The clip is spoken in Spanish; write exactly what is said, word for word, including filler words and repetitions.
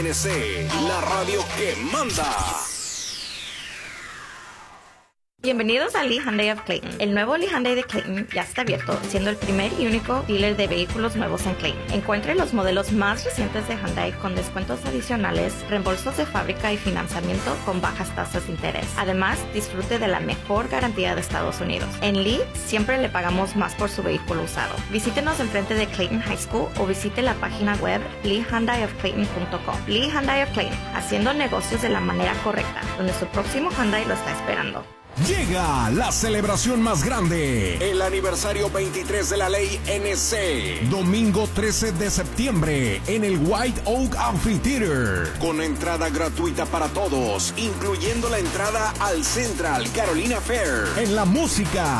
N C, la radio que manda. Bienvenidos a Lee Hyundai of Clayton. El nuevo Lee Hyundai de Clayton ya está abierto, siendo el primer y único dealer de vehículos nuevos en Clayton. Encuentre los modelos más recientes de Hyundai con descuentos adicionales, reembolsos de fábrica y financiamiento con bajas tasas de interés. Además, disfrute de la mejor garantía de Estados Unidos. En Lee, siempre le pagamos más por su vehículo usado. Visítenos enfrente de Clayton High School o visite la página web lee hyundai of clayton punto com. Lee Hyundai of Clayton, haciendo negocios de la manera correcta, donde su próximo Hyundai lo está esperando. Llega la celebración más grande, el aniversario veintitrés de la ley N C, domingo trece de septiembre en el White Oak Amphitheater, con entrada gratuita para todos, incluyendo la entrada al Central Carolina Fair. En la música,